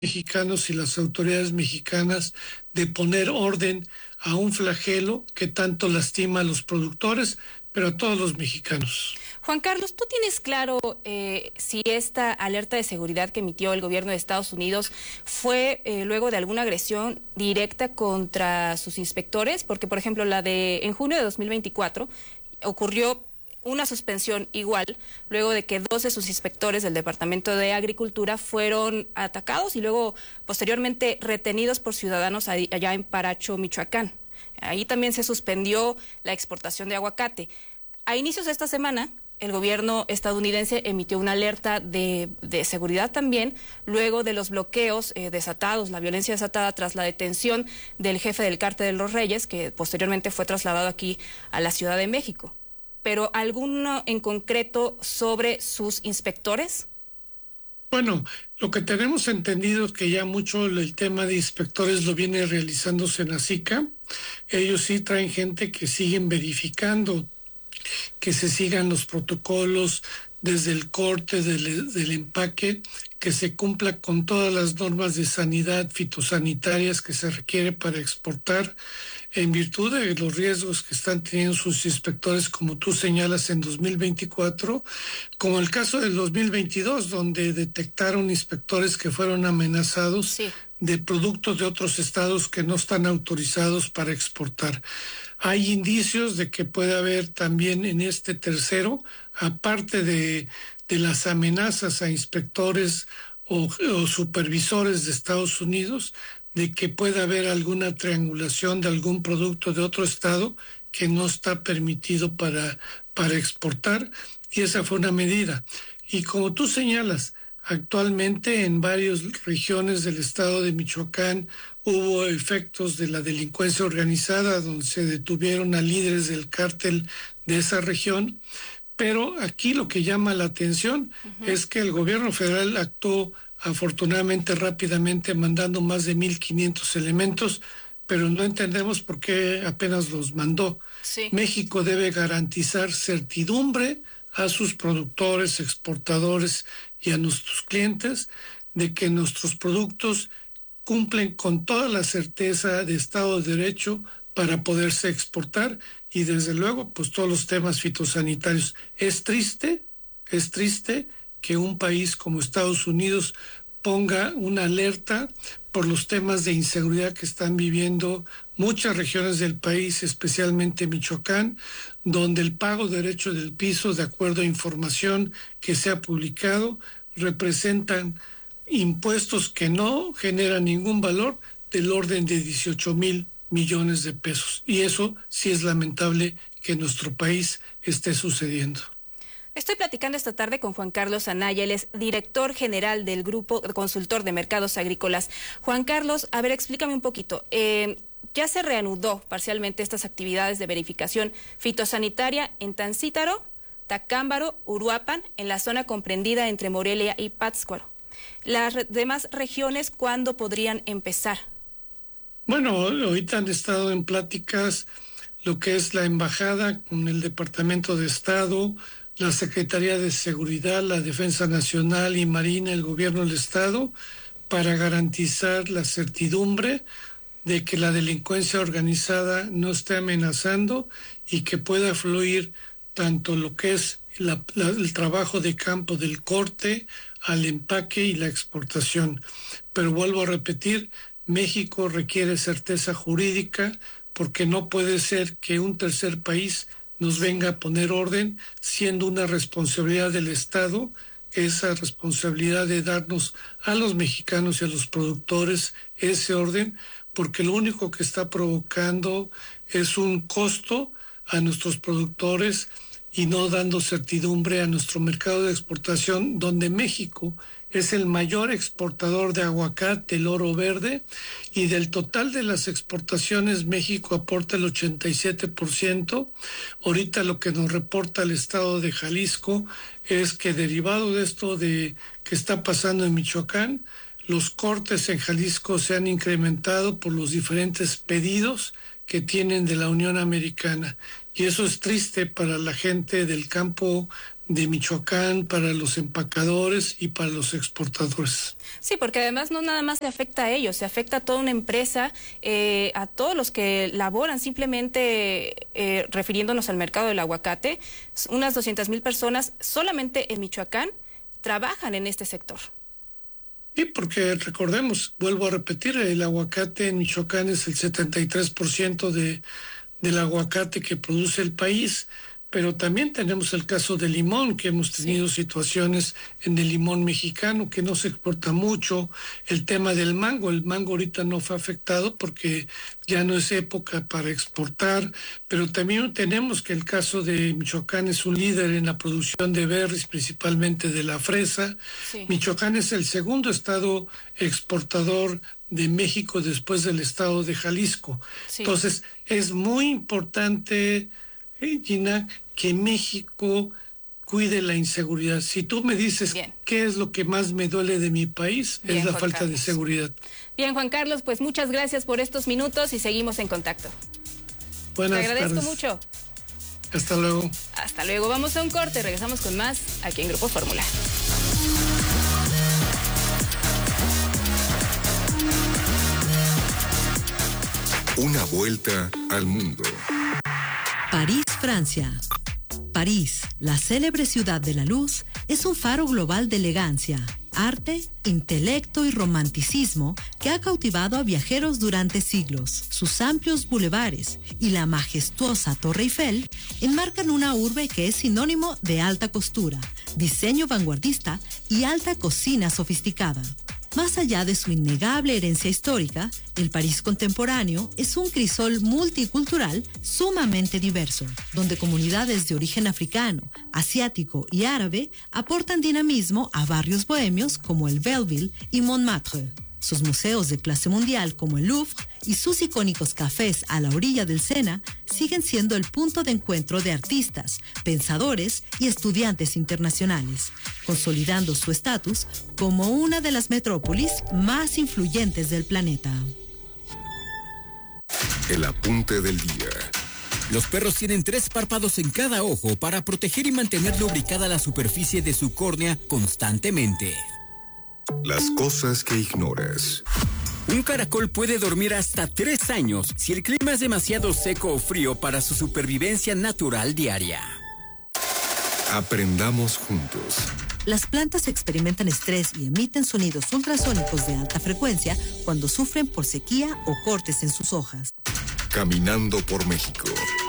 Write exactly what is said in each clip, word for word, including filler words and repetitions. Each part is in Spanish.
mexicanos y las autoridades mexicanas de poner orden a un flagelo que tanto lastima a los productores, pero a todos los mexicanos. Juan Carlos, ¿tú tienes claro eh, si esta alerta de seguridad que emitió el gobierno de Estados Unidos fue eh, luego de alguna agresión directa contra sus inspectores? Porque, por ejemplo, la de en junio de dos mil veinticuatro ocurrió una suspensión igual, luego de que dos de sus inspectores del Departamento de Agricultura fueron atacados y luego posteriormente retenidos por ciudadanos allá en Paracho, Michoacán. Ahí también se suspendió la exportación de aguacate. A inicios de esta semana, el gobierno estadounidense emitió una alerta de, de seguridad también, luego de los bloqueos eh, desatados, la violencia desatada tras la detención del jefe del Cártel de los Reyes, que posteriormente fue trasladado aquí a la Ciudad de México. ¿Pero alguno en concreto sobre sus inspectores? Bueno, lo que tenemos entendido es que ya mucho el tema de inspectores lo viene realizándose en la SICA. Ellos sí traen gente que siguen verificando que se sigan los protocolos desde el corte del, del empaque, que se cumpla con todas las normas de sanidad fitosanitarias que se requiere para exportar, en virtud de los riesgos que están teniendo sus inspectores, como tú señalas, en dos mil veinticuatro, como el caso del dos mil veintidós, donde detectaron inspectores que fueron amenazados sí. de productos de otros estados que no están autorizados para exportar. Hay indicios de que puede haber también en este tercero, aparte de, de las amenazas a inspectores o, o supervisores de Estados Unidos, de que pueda haber alguna triangulación de algún producto de otro estado que no está permitido para, para exportar, y esa fue una medida. Y como tú señalas, actualmente en varias regiones del estado de Michoacán hubo efectos de la delincuencia organizada, donde se detuvieron a líderes del cártel de esa región, pero aquí lo que llama la atención uh-huh. es que el gobierno federal actuó afortunadamente rápidamente, mandando más de mil quinientos elementos, pero no entendemos por qué apenas los mandó. Sí. México debe garantizar certidumbre a sus productores, exportadores y a nuestros clientes de que nuestros productos cumplen con toda la certeza de Estado de Derecho para poderse exportar, y desde luego pues todos los temas fitosanitarios. Es triste, es triste que un país como Estados Unidos ponga una alerta por los temas de inseguridad que están viviendo muchas regiones del país, especialmente Michoacán, donde el pago de derecho del piso, de acuerdo a información que se ha publicado, representan impuestos que no generan ningún valor, del orden de dieciocho mil millones de pesos. Y eso sí es lamentable que en nuestro país esté sucediendo. Estoy platicando esta tarde con Juan Carlos Anaya, él es director general del Grupo Consultor de Mercados Agrícolas. Juan Carlos, a ver, explícame un poquito. Eh, ya se reanudó parcialmente estas actividades de verificación fitosanitaria en Tancítaro, Tacámbaro, Uruapan, en la zona comprendida entre Morelia y Pátzcuaro. ¿Las re- demás regiones cuándo podrían empezar? Bueno, ahorita han estado en pláticas lo que es la embajada con el Departamento de Estado, la Secretaría de Seguridad, la Defensa Nacional y Marina, el Gobierno del Estado, para garantizar la certidumbre de que la delincuencia organizada no esté amenazando y que pueda fluir tanto lo que es la, la, el trabajo de campo del corte al empaque y la exportación. Pero vuelvo a repetir, México requiere certeza jurídica, porque no puede ser que un tercer país nos venga a poner orden, siendo una responsabilidad del Estado, esa responsabilidad de darnos a los mexicanos y a los productores ese orden, porque lo único que está provocando es un costo a nuestros productores y no dando certidumbre a nuestro mercado de exportación, donde México es el mayor exportador de aguacate, el oro verde, y del total de las exportaciones México aporta el ochenta y siete por ciento. Ahorita lo que nos reporta el estado de Jalisco es que, derivado de esto de que está pasando en Michoacán, los cortes en Jalisco se han incrementado por los diferentes pedidos que tienen de la Unión Americana. Y eso es triste para la gente del campo de Michoacán para los empacadores y para los exportadores. Sí, porque además no nada más se afecta a ellos, se afecta a toda una empresa, eh, a todos los que laboran, simplemente eh, refiriéndonos al mercado del aguacate, unas doscientas mil personas solamente en Michoacán trabajan en este sector. Sí, porque recordemos, vuelvo a repetir, el aguacate en Michoacán es el setenta y tres por ciento de, del aguacate que produce el país, pero también tenemos el caso del limón, que hemos tenido sí. situaciones en el limón mexicano que no se exporta mucho, el tema del mango, el mango ahorita no fue afectado porque ya no es época para exportar, pero también tenemos que el caso de Michoacán es un líder en la producción de berries, principalmente de la fresa. Sí. Michoacán es el segundo estado exportador de México después del estado de Jalisco. Sí. Entonces, es muy importante, eh, Gina, que México cuide la inseguridad. Si tú me dices Bien. qué es lo que más me duele de mi país, Bien, es la Juan falta Carlos. de seguridad. Bien, Juan Carlos, pues muchas gracias por estos minutos y seguimos en contacto. Buenas Te agradezco tardes. mucho. Hasta luego. Hasta luego. Vamos a un corte, regresamos con más aquí en Grupo Fórmula. Una vuelta al mundo. París, Francia. París, la célebre ciudad de la luz, es un faro global de elegancia, arte, intelecto y romanticismo que ha cautivado a viajeros durante siglos. Sus amplios bulevares y la majestuosa Torre Eiffel enmarcan una urbe que es sinónimo de alta costura, diseño vanguardista y alta cocina sofisticada. Más allá de su innegable herencia histórica, el París contemporáneo es un crisol multicultural sumamente diverso, donde comunidades de origen africano, asiático y árabe aportan dinamismo a barrios bohemios como el Belleville y Montmartre. Sus museos de clase mundial como el Louvre y sus icónicos cafés a la orilla del Sena siguen siendo el punto de encuentro de artistas, pensadores y estudiantes internacionales, consolidando su estatus como una de las metrópolis más influyentes del planeta. El apunte del día. Los perros tienen tres párpados en cada ojo para proteger y mantener lubricada la superficie de su córnea constantemente. Las cosas que ignoras. Un caracol puede dormir hasta tres años si el clima es demasiado seco o frío para su supervivencia natural diaria. Aprendamos juntos. Las plantas experimentan estrés y emiten sonidos ultrasónicos de alta frecuencia cuando sufren por sequía o cortes en sus hojas. Caminando por México.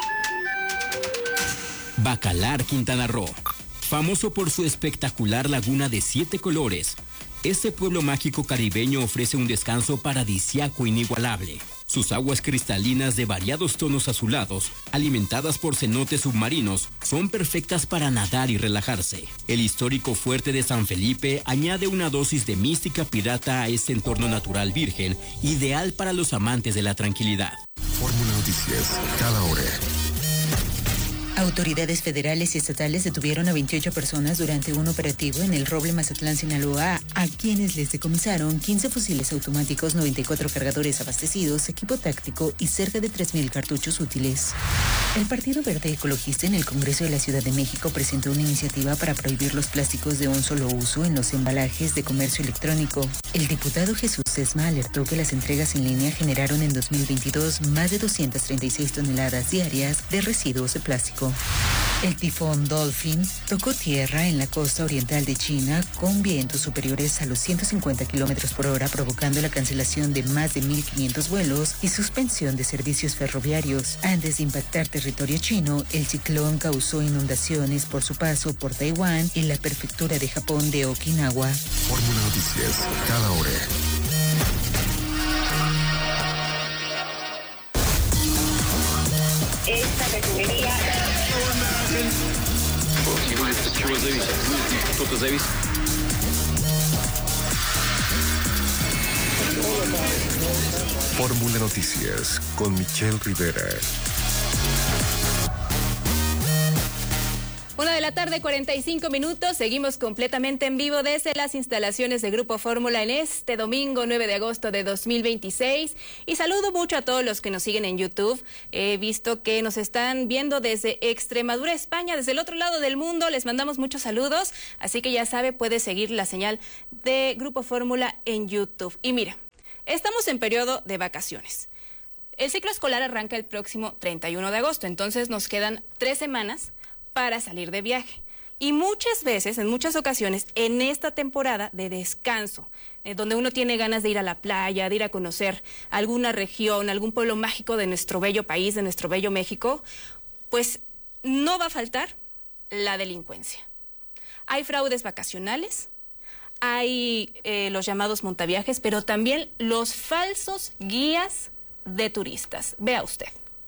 Bacalar, Quintana Roo. Famoso por su espectacular laguna de siete colores, este pueblo mágico caribeño ofrece un descanso paradisíaco inigualable. Sus aguas cristalinas de variados tonos azulados, alimentadas por cenotes submarinos, son perfectas para nadar y relajarse. El histórico fuerte de San Felipe añade una dosis de mística pirata a este entorno natural virgen, ideal para los amantes de la tranquilidad. Fórmula Noticias, cada hora. Autoridades federales y estatales detuvieron a veintiocho personas durante un operativo en el Roble, Mazatlán, Sinaloa, a quienes les decomisaron quince fusiles automáticos, noventa y cuatro cargadores abastecidos, equipo táctico y cerca de tres mil cartuchos útiles. El Partido Verde Ecologista en el Congreso de la Ciudad de México presentó una iniciativa para prohibir los plásticos de un solo uso en los embalajes de comercio electrónico. El diputado Jesús Sesma alertó que las entregas en línea generaron en dos mil veintidós más de doscientas treinta y seis toneladas diarias de residuos de plástico. El tifón Dolphin tocó tierra en la costa oriental de China con vientos superiores a los ciento cincuenta kilómetros por hora, provocando la cancelación de más de mil quinientos vuelos y suspensión de servicios ferroviarios. Antes de impactar territorio chino, el ciclón causó inundaciones por su paso por Taiwán y la prefectura de Japón de Okinawa. Fórmula Noticias, cada hora. Esta refinería. Fórmula Noticias con Michelle Rivera. Una de la tarde, cuarenta y cinco minutos. Seguimos completamente en vivo desde las instalaciones de Grupo Fórmula en este domingo nueve de agosto de dos mil veintiséis. Y saludo mucho a todos los que nos siguen en YouTube. He visto que nos están viendo desde Extremadura, España, desde el otro lado del mundo. Les mandamos muchos saludos. Así que ya sabe, puede seguir la señal de Grupo Fórmula en YouTube. Y mira, estamos en periodo de vacaciones. El ciclo escolar arranca el próximo treinta y uno de agosto. Entonces nos quedan tres semanas para salir de viaje. Y muchas veces, en muchas ocasiones, en esta temporada de descanso, eh, donde uno tiene ganas de ir a la playa, de ir a conocer alguna región, algún pueblo mágico de nuestro bello país, de nuestro bello México, pues no va a faltar la delincuencia. Hay fraudes vacacionales, hay eh, los llamados montaviajes, pero también los falsos guías de turistas. Vea usted.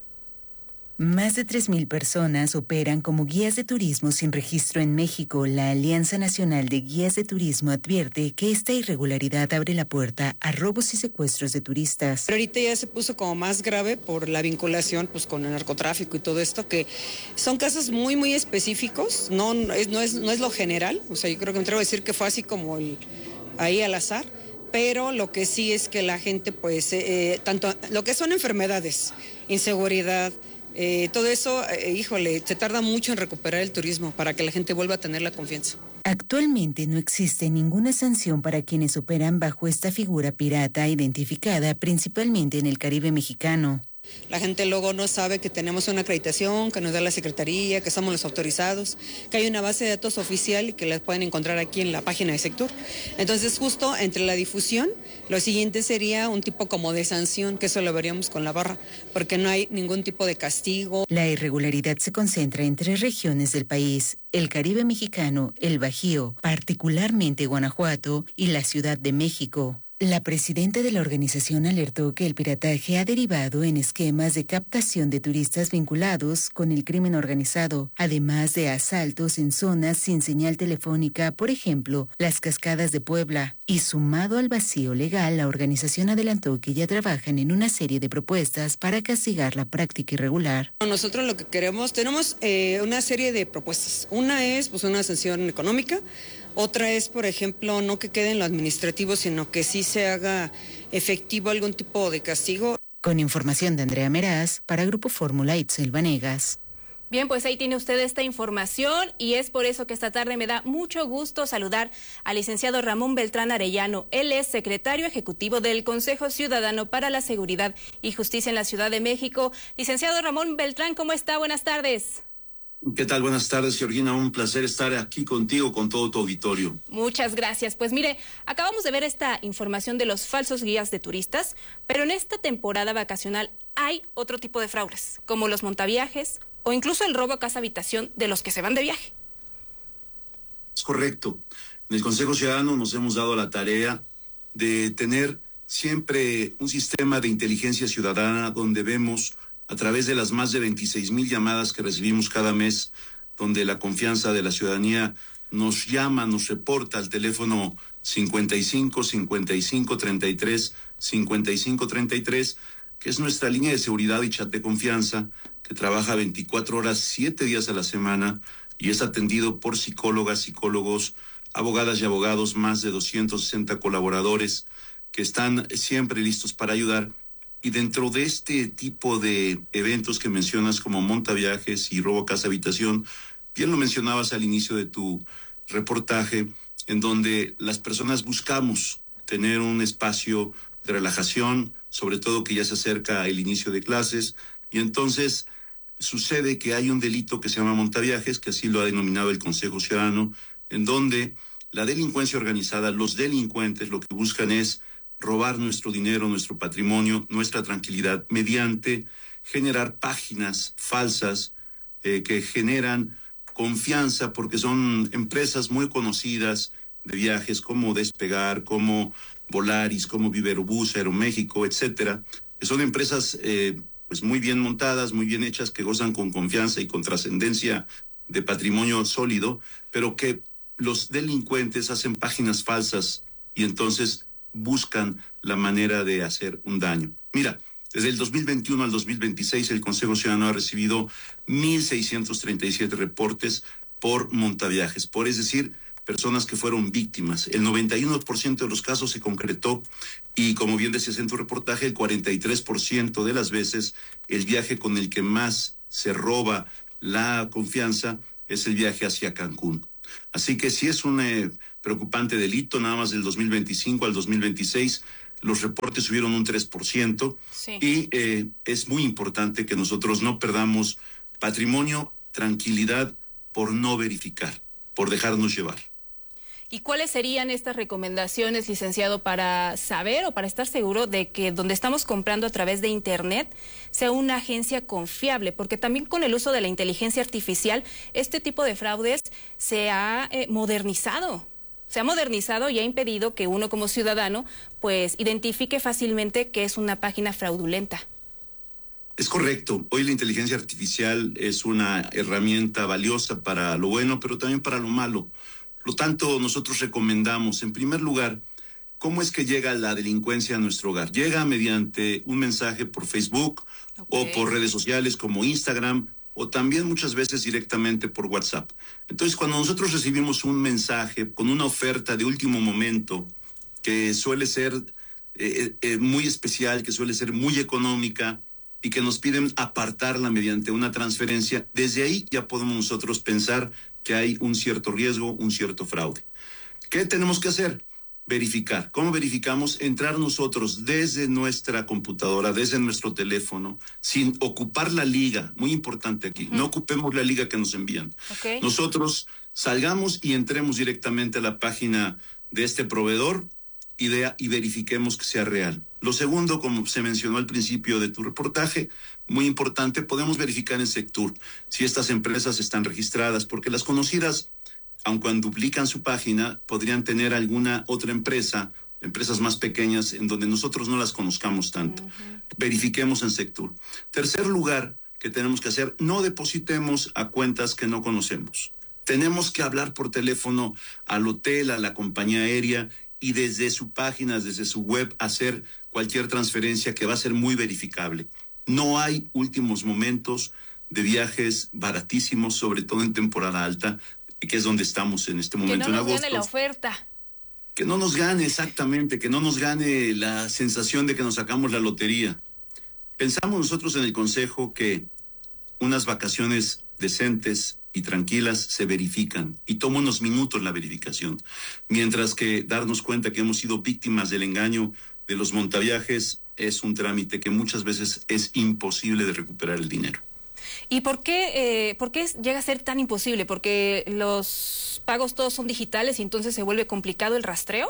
Más de tres mil personas operan como guías de turismo sin registro en México. La Alianza Nacional de Guías de Turismo advierte que esta irregularidad abre la puerta a robos y secuestros de turistas. Pero ahorita ya se puso como más grave por la vinculación pues con el narcotráfico y todo esto, que son casos muy, muy específicos, no es, no es, no es lo general. O sea, yo creo que me atrevo a decir que fue así como el, ahí al azar. Pero lo que sí es que la gente, pues, eh, tanto lo que son enfermedades, inseguridad, Eh, todo eso, eh, híjole, se tarda mucho en recuperar el turismo para que la gente vuelva a tener la confianza. Actualmente no existe ninguna sanción para quienes operan bajo esta figura pirata identificada principalmente en el Caribe mexicano. La gente luego no sabe que tenemos una acreditación, que nos da la Secretaría, que somos los autorizados, que hay una base de datos oficial y que la pueden encontrar aquí en la página de Sectur. Entonces, justo entre la difusión, lo siguiente sería un tipo como de sanción, que eso lo veríamos con la barra, porque no hay ningún tipo de castigo. La irregularidad se concentra en tres regiones del país: el Caribe mexicano, el Bajío, particularmente Guanajuato, y la Ciudad de México. La presidenta de la organización alertó que el pirataje ha derivado en esquemas de captación de turistas vinculados con el crimen organizado, además de asaltos en zonas sin señal telefónica, por ejemplo, las Cascadas de Puebla. Y sumado al vacío legal, la organización adelantó que ya trabajan en una serie de propuestas para castigar la práctica irregular. Nosotros lo que queremos, tenemos eh, una serie de propuestas. Una es pues una sanción económica. Otra es, por ejemplo, no que quede en lo administrativo, sino que sí se haga efectivo algún tipo de castigo. Con información de Andrea Meraz, para Grupo Fórmula, Itzel Vanegas. Bien, pues ahí tiene usted esta información y es por eso que esta tarde me da mucho gusto saludar al licenciado Ramón Beltrán Arellano. Él es secretario ejecutivo del Consejo Ciudadano para la Seguridad y Justicia en la Ciudad de México. Licenciado Ramón Beltrán, ¿cómo está? Buenas tardes. ¿Qué tal? Buenas tardes, Georgina. Un placer estar aquí contigo, con todo tu auditorio. Muchas gracias. Pues mire, acabamos de ver esta información de los falsos guías de turistas, pero en esta temporada vacacional hay otro tipo de fraudes, como los montaviajes o incluso el robo a casa-habitación de los que se van de viaje. Es correcto. En el Consejo Ciudadano nos hemos dado la tarea de tener siempre un sistema de inteligencia ciudadana donde vemos a través de las más de veintiséis mil llamadas que recibimos cada mes, donde la confianza de la ciudadanía nos llama, nos reporta al teléfono cincuenta y cinco, cincuenta y cinco, treinta y tres, cincuenta y cinco, treinta y tres, que es nuestra línea de seguridad y chat de confianza, que trabaja veinticuatro horas, siete días a la semana, y es atendido por psicólogas, psicólogos, abogadas y abogados, más de doscientos sesenta colaboradores que están siempre listos para ayudar. Y dentro de este tipo de eventos que mencionas como montaviajes y robo casa habitación, bien lo mencionabas al inicio de tu reportaje, en donde las personas buscamos tener un espacio de relajación, sobre todo que ya se acerca el inicio de clases, y entonces sucede que hay un delito que se llama montaviajes, que así lo ha denominado el Consejo Ciudadano, en donde la delincuencia organizada, los delincuentes lo que buscan es robar nuestro dinero, nuestro patrimonio, nuestra tranquilidad, mediante generar páginas falsas eh, que generan confianza, porque son empresas muy conocidas de viajes como Despegar, como Volaris, como Viverobús, Aeroméxico, etcétera, que son empresas eh, pues muy bien montadas, muy bien hechas, que gozan con confianza y con trascendencia de patrimonio sólido, pero que los delincuentes hacen páginas falsas y entonces buscan la manera de hacer un daño. Mira, desde el dos mil veintiuno al dos mil veintiséis el Consejo Ciudadano ha recibido mil seiscientos treinta y siete reportes por montaviajes, por es decir, personas que fueron víctimas. El noventa y uno por ciento de los casos se concretó y, como bien decías en tu reportaje, el cuarenta y tres por ciento de las veces el viaje con el que más se roba la confianza es el viaje hacia Cancún. Así que sí es un eh, preocupante delito. Nada más del dos mil veinticinco al dos mil veintiséis los reportes subieron un tres por ciento, sí. y eh, es muy importante que nosotros no perdamos patrimonio, tranquilidad, por no verificar, por dejarnos llevar. ¿Y cuáles serían estas recomendaciones, licenciado, para saber o para estar seguro de que donde estamos comprando a través de Internet sea una agencia confiable? Porque también con el uso de la inteligencia artificial, este tipo de fraudes se ha eh, modernizado. Se ha modernizado y ha impedido que uno como ciudadano pues identifique fácilmente que es una página fraudulenta. Es correcto. Hoy la inteligencia artificial es una herramienta valiosa para lo bueno, pero también para lo malo. Por lo tanto, nosotros recomendamos, en primer lugar, ¿cómo es que llega la delincuencia a nuestro hogar? Llega mediante un mensaje por Facebook, okay, o por redes sociales como Instagram, o también muchas veces directamente por WhatsApp. Entonces, cuando nosotros recibimos un mensaje con una oferta de último momento, que suele ser eh, eh, muy especial, que suele ser muy económica, y que nos piden apartarla mediante una transferencia, desde ahí ya podemos nosotros pensar que hay un cierto riesgo, un cierto fraude. ¿Qué tenemos que hacer? Verificar. ¿Cómo verificamos? Entrar nosotros desde nuestra computadora, desde nuestro teléfono, sin ocupar la liga. Muy importante aquí. Uh-huh. No ocupemos la liga que nos envían. Okay. Nosotros salgamos y entremos directamente a la página de este proveedor y, de, y verifiquemos que sea real. Lo segundo, como se mencionó al principio de tu reportaje, muy importante, podemos verificar en Sectur si estas empresas están registradas, porque las conocidas, aun cuando duplican su página, podrían tener alguna otra empresa, empresas más pequeñas, en donde nosotros no las conozcamos tanto. Uh-huh. Verifiquemos en Sectur. Tercer lugar que tenemos que hacer, no depositemos a cuentas que no conocemos. Tenemos que hablar por teléfono al hotel, a la compañía aérea, y desde su página, desde su web, hacer cualquier transferencia que va a ser muy verificable. No hay últimos momentos de viajes baratísimos, sobre todo en temporada alta, que es donde estamos en este momento, en agosto. Que no nos gane la oferta. Que no nos gane, exactamente, que no nos gane la sensación de que nos sacamos la lotería. Pensamos nosotros en el Consejo que unas vacaciones decentes y tranquilas se verifican y toma unos minutos la verificación, mientras que darnos cuenta que hemos sido víctimas del engaño de los montaviajes es un trámite que muchas veces es imposible de recuperar el dinero. ¿Y por qué, eh, por qué llega a ser tan imposible? ¿Porque los pagos todos son digitales y entonces se vuelve complicado el rastreo?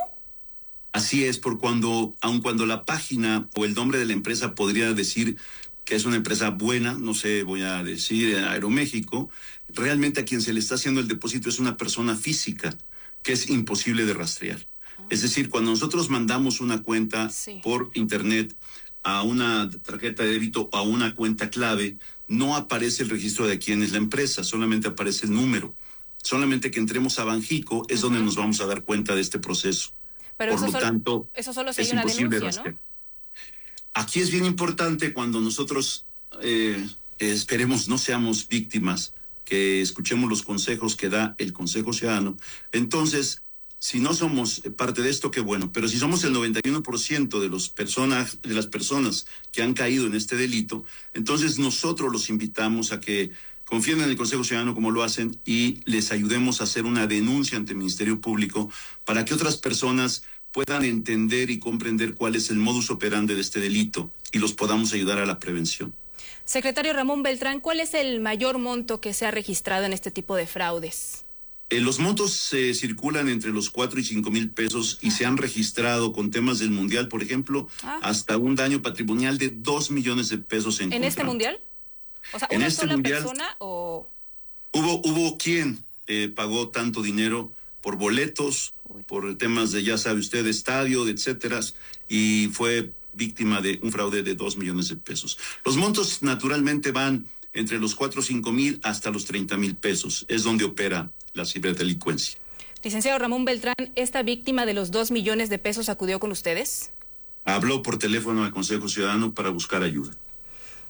Así es, por cuando, aun cuando la página o el nombre de la empresa podría decir que es una empresa buena, no sé, voy a decir Aeroméxico, realmente a quien se le está haciendo el depósito es una persona física, que es imposible de rastrear. Ah. Es decir, cuando nosotros mandamos una cuenta sí. por internet a una tarjeta de débito o a una cuenta clave, no aparece el registro de quién es la empresa, solamente aparece el número. Solamente que entremos a Banjico es uh-huh. donde nos vamos a dar cuenta de este proceso. Pero por eso lo solo, tanto, eso solo se es una imposible denuncia, rastrear. ¿no? Aquí es bien importante cuando nosotros eh, esperemos no seamos víctimas, que escuchemos los consejos que da el Consejo Ciudadano. Entonces, si no somos parte de esto, qué bueno, pero si somos el noventa y uno por ciento de, los personas, de las personas que han caído en este delito, entonces nosotros los invitamos a que confíen en el Consejo Ciudadano como lo hacen y les ayudemos a hacer una denuncia ante el Ministerio Público para que otras personas puedan entender y comprender cuál es el modus operandi de este delito y los podamos ayudar a la prevención. Secretario Ramón Beltrán, ¿cuál es el mayor monto que se ha registrado en este tipo de fraudes? Eh, los montos se eh, circulan entre los cuatro y cinco mil pesos y ah. se han registrado con temas del Mundial, por ejemplo, ah. hasta un daño patrimonial de dos millones de pesos en ¿En contra. este Mundial? O sea, ¿una en este sola mundial, persona o...? Hubo, hubo quien eh, pagó tanto dinero por boletos, Uy. por temas de, ya sabe usted, de estadio, de etcétera, y fue víctima de un fraude de dos millones de pesos. Los montos naturalmente van entre los cuatro o cinco mil hasta los treinta mil pesos. Es donde opera la ciberdelincuencia. Licenciado Ramón Beltrán, ¿esta víctima de los dos millones de pesos acudió con ustedes? Habló por teléfono al Consejo Ciudadano para buscar ayuda.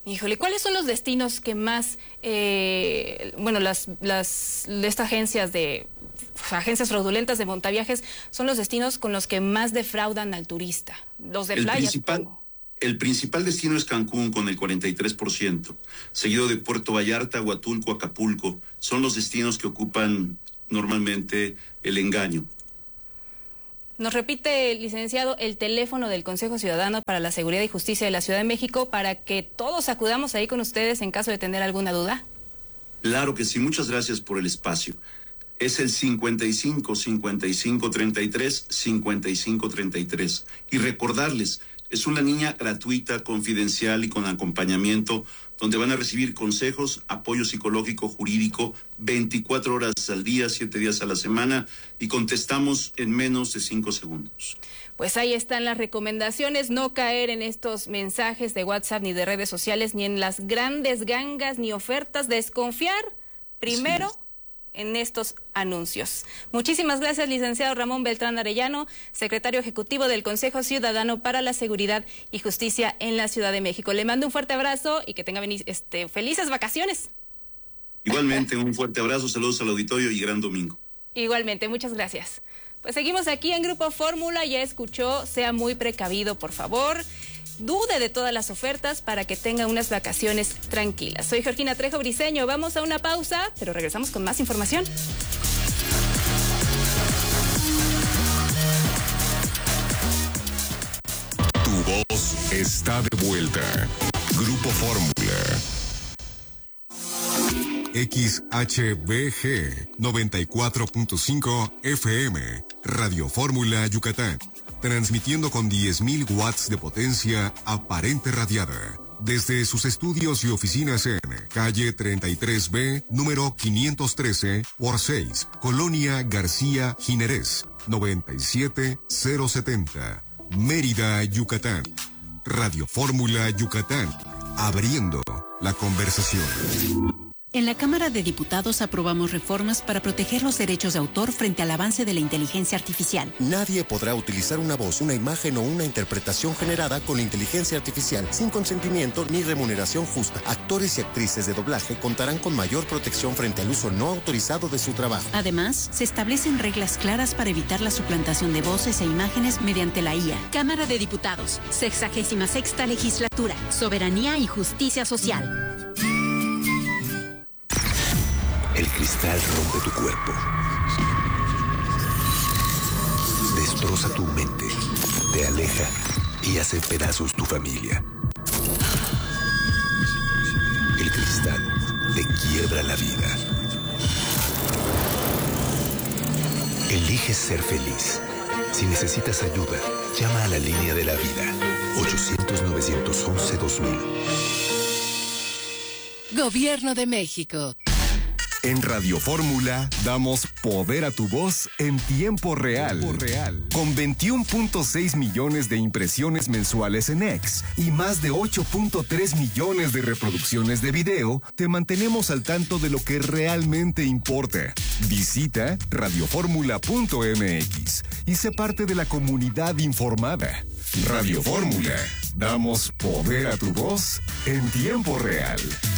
Híjole, ¿cuáles son los destinos que más, eh, bueno, las, las, de estas agencias de, agencias fraudulentas de montaviajes son los destinos con los que más defraudan al turista? Los de el playa, principal, supongo. El principal destino es Cancún con el cuarenta y tres por ciento, seguido de Puerto Vallarta, Huatulco, Acapulco. Son los destinos que ocupan normalmente el engaño. Nos repite, licenciado, el teléfono del Consejo Ciudadano para la Seguridad y Justicia de la Ciudad de México para que todos acudamos ahí con ustedes en caso de tener alguna duda. Claro que sí, muchas gracias por el espacio. Es el cincuenta y cinco, cincuenta y cinco, treinta y tres, cincuenta y cinco, treinta y tres. Y recordarles, es una línea gratuita, confidencial y con acompañamiento, donde van a recibir consejos, apoyo psicológico, jurídico, veinticuatro horas al día, siete días a la semana, y contestamos en menos de cinco segundos. Pues ahí están las recomendaciones, no caer en estos mensajes de WhatsApp ni de redes sociales, ni en las grandes gangas ni ofertas, desconfiar primero sí. en estos anuncios. Muchísimas gracias, licenciado Ramón Beltrán Arellano, secretario ejecutivo del Consejo Ciudadano para la Seguridad y Justicia en la Ciudad de México. Le mando un fuerte abrazo y que tenga este, felices vacaciones. Igualmente, un fuerte abrazo, saludos al auditorio y gran domingo. Igualmente, muchas gracias. Pues seguimos aquí en Grupo Fórmula, ya escuchó, sea muy precavido, por favor. Dude de todas las ofertas para que tenga unas vacaciones tranquilas. Soy Georgina Trejo Briceño, vamos a una pausa, pero regresamos con más información. Tu voz está de vuelta. Grupo Fórmula. X H B G noventa y cuatro punto cinco F M, Radio Fórmula Yucatán. Transmitiendo con diez mil watts de potencia aparente radiada. Desde sus estudios y oficinas en calle treinta y tres B, número quinientos trece por seis, Colonia García Jiménez, noventa y siete mil setenta, Mérida, Yucatán. Radio Fórmula Yucatán, abriendo la conversación. En la Cámara de Diputados aprobamos reformas para proteger los derechos de autor frente al avance de la inteligencia artificial. Nadie podrá utilizar una voz, una imagen o una interpretación generada con inteligencia artificial sin consentimiento ni remuneración justa. Actores y actrices de doblaje contarán con mayor protección frente al uso no autorizado de su trabajo. Además, se establecen reglas claras para evitar la suplantación de voces e imágenes mediante la I A. Cámara de Diputados, sexagésima sexta legislatura, soberanía y justicia social. El cristal rompe tu cuerpo. Destroza tu mente, te aleja y hace pedazos tu familia. El cristal te quiebra la vida. Elige ser feliz. Si necesitas ayuda, llama a la línea de la vida. ochocientos, novecientos once, dos mil. Gobierno de México. En Radio Fórmula damos poder a tu voz en tiempo real. Tiempo real. Con veintiuno punto seis millones de impresiones mensuales en X y más de ocho punto tres millones de reproducciones de video, te mantenemos al tanto de lo que realmente importa. Visita radioformula punto m x y sé parte de la comunidad informada. Radio Fórmula, damos poder a tu voz en tiempo real.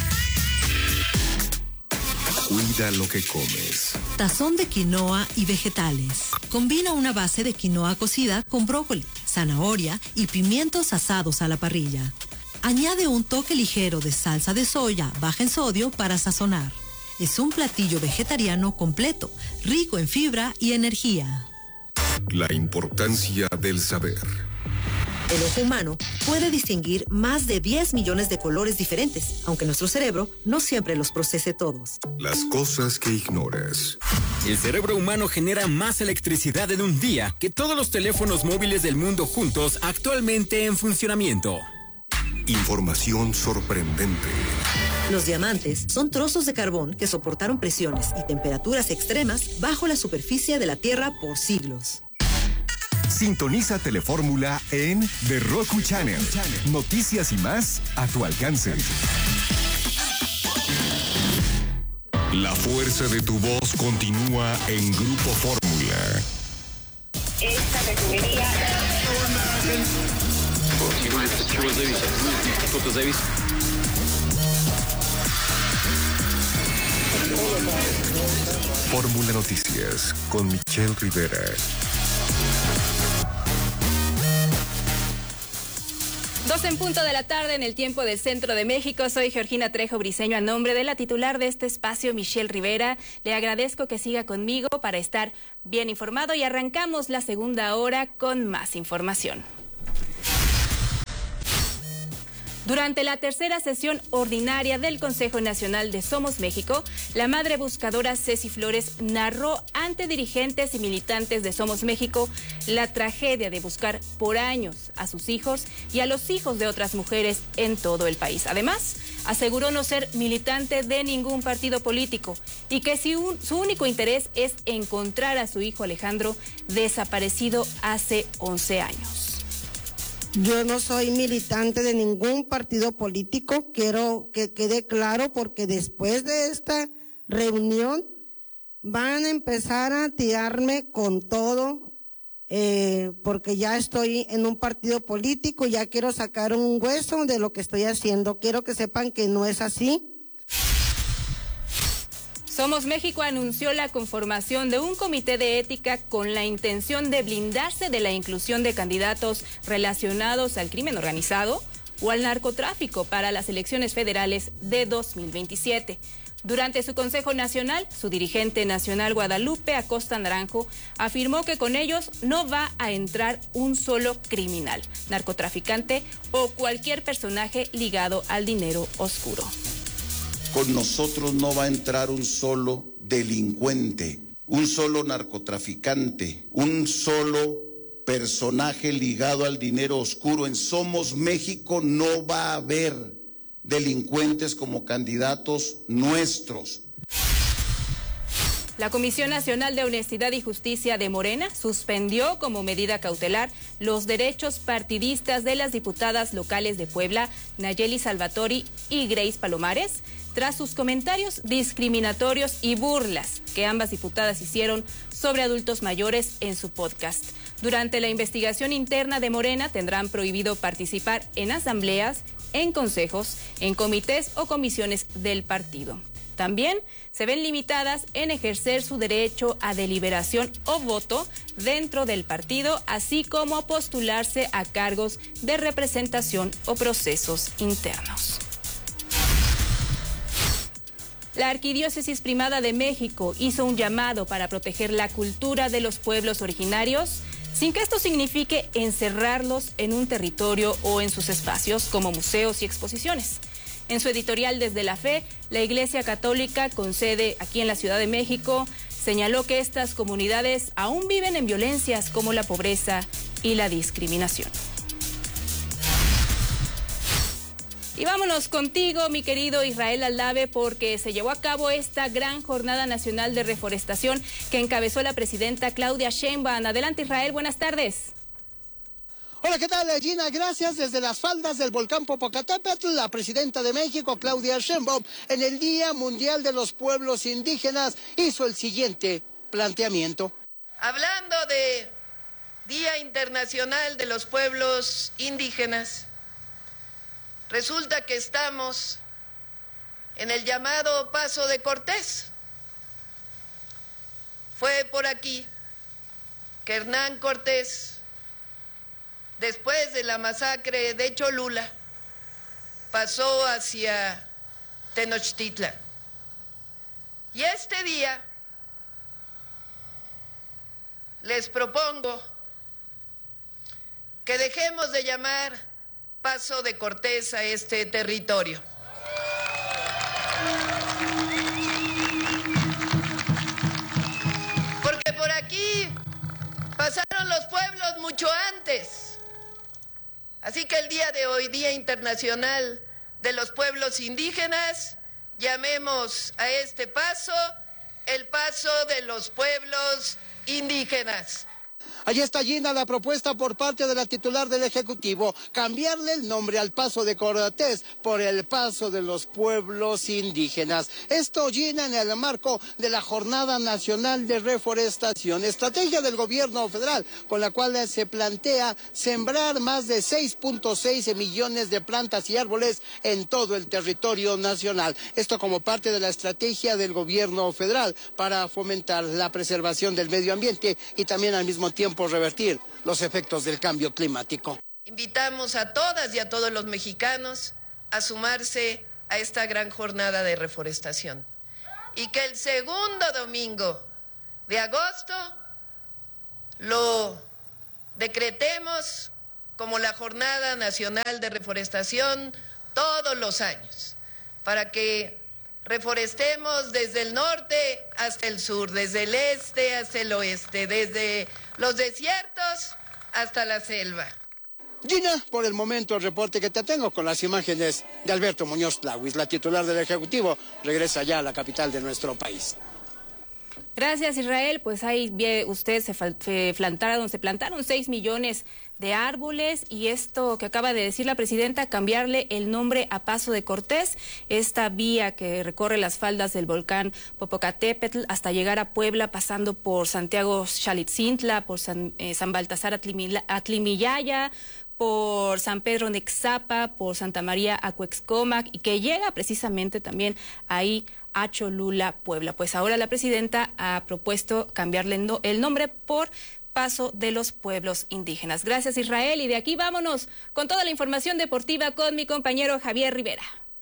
Cuida lo que comes. Tazón de quinoa y vegetales. Combina una base de quinoa cocida con brócoli, zanahoria y pimientos asados a la parrilla. Añade un toque ligero de salsa de soya baja en sodio para sazonar. Es un platillo vegetariano completo, rico en fibra y energía. La importancia del saber. El ojo humano puede distinguir más de diez millones de colores diferentes, aunque nuestro cerebro no siempre los procese todos. Las cosas que ignoras. El cerebro humano genera más electricidad en un día que todos los teléfonos móviles del mundo juntos actualmente en funcionamiento. Información sorprendente. Los diamantes son trozos de carbón que soportaron presiones y temperaturas extremas bajo la superficie de la Tierra por siglos. Sintoniza Telefórmula en The Roku Channel. Noticias y más a tu alcance. La fuerza de tu voz continúa en Grupo Fórmula. Esta refinería... Fórmula Noticias con Michelle Rivera. Dos en punto de la tarde en el tiempo del centro de México. Soy Georgina Trejo Briceño, a nombre de la titular de este espacio, Michelle Rivera. Le agradezco que siga conmigo para estar bien informado y arrancamos la segunda hora con más información. Durante la tercera sesión ordinaria del Consejo Nacional de Somos México, la madre buscadora Ceci Flores narró ante dirigentes y militantes de Somos México la tragedia de buscar por años a sus hijos y a los hijos de otras mujeres en todo el país. Además, aseguró no ser militante de ningún partido político y que si un, su único interés es encontrar a su hijo Alejandro, desaparecido hace once años. Yo no soy militante de ningún partido político, quiero que quede claro, porque después de esta reunión van a empezar a tirarme con todo, eh, porque ya estoy en un partido político, ya quiero sacar un hueso de lo que estoy haciendo. Quiero que sepan que no es así. Somos México anunció la conformación de un comité de ética con la intención de blindarse de la inclusión de candidatos relacionados al crimen organizado o al narcotráfico para las elecciones federales de dos mil veintisiete. Durante su Consejo Nacional, su dirigente nacional Guadalupe Acosta Naranjo afirmó que con ellos no va a entrar un solo criminal, narcotraficante o cualquier personaje ligado al dinero oscuro. Con nosotros no va a entrar un solo delincuente, un solo narcotraficante, un solo personaje ligado al dinero oscuro. En Somos México no va a haber delincuentes como candidatos nuestros. La Comisión Nacional de Honestidad y Justicia de Morena suspendió como medida cautelar los derechos partidistas de las diputadas locales de Puebla, Nayeli Salvatori y Grace Palomares, tras sus comentarios discriminatorios y burlas que ambas diputadas hicieron sobre adultos mayores en su podcast. Durante la investigación interna de Morena tendrán prohibido participar en asambleas, en consejos, en comités o comisiones del partido. También se ven limitadas en ejercer su derecho a deliberación o voto dentro del partido, así como postularse a cargos de representación o procesos internos. La Arquidiócesis Primada de México hizo un llamado para proteger la cultura de los pueblos originarios, sin que esto signifique encerrarlos en un territorio o en sus espacios como museos y exposiciones. En su editorial Desde la Fe, la Iglesia Católica, con sede aquí en la Ciudad de México, señaló que estas comunidades aún viven en violencias como la pobreza y la discriminación. Y vámonos contigo, mi querido Israel Aldave, porque se llevó a cabo esta gran jornada nacional de reforestación que encabezó la presidenta Claudia Sheinbaum. Adelante, Israel, buenas tardes. Hola, ¿qué tal, Gina? Gracias. Desde las faldas del volcán Popocatépetl, la presidenta de México, Claudia Sheinbaum, en el Día Mundial de los Pueblos Indígenas, hizo el siguiente planteamiento. Hablando de Día Internacional de los Pueblos Indígenas, resulta que estamos en el llamado Paso de Cortés. Fue por aquí que Hernán Cortés, después de la masacre de Cholula, pasó hacia Tenochtitlan. Y este día les propongo que dejemos de llamar Paso de Cortés a este territorio. Porque por aquí pasaron los pueblos mucho antes. Así que el día de hoy, Día Internacional de los Pueblos Indígenas, llamemos a este paso el Paso de los Pueblos Indígenas. Allí está, Gina, la propuesta por parte de la titular del Ejecutivo, cambiarle el nombre al Paso de Cortés por el Paso de los Pueblos Indígenas. Esto, Gina, en el marco de la Jornada Nacional de Reforestación, estrategia del gobierno federal, con la cual se plantea sembrar más de seis punto seis millones de plantas y árboles en todo el territorio nacional. Esto como parte de la estrategia del gobierno federal para fomentar la preservación del medio ambiente y también al mismo tiempo por revertir los efectos del cambio climático. Invitamos a todas y a todos los mexicanos a sumarse a esta gran jornada de reforestación y que el segundo domingo de agosto lo decretemos como la Jornada Nacional de Reforestación todos los años, para que reforestemos desde el norte hasta el sur, desde el este hasta el oeste, desde los desiertos hasta la selva. Gina, por el momento el reporte que te tengo con las imágenes de Alberto Muñoz Tlahuis, la titular del Ejecutivo, regresa ya a la capital de nuestro país. Gracias, Israel. Pues ahí ustedes se, se plantaron, se plantaron seis millones de árboles y esto que acaba de decir la presidenta, cambiarle el nombre a Paso de Cortés, esta vía que recorre las faldas del volcán Popocatépetl hasta llegar a Puebla, pasando por Santiago Xalitzintla, por San, eh, San Baltasar Atlimillaya, por San Pedro Nexapa, por Santa María Acuexcomac y que llega precisamente también ahí a Cholula, Puebla. Pues ahora la presidenta ha propuesto cambiarle el nombre por Paso de los Pueblos Indígenas. Gracias, Israel, y de aquí vámonos con toda la información deportiva con mi compañero Javier Rivera.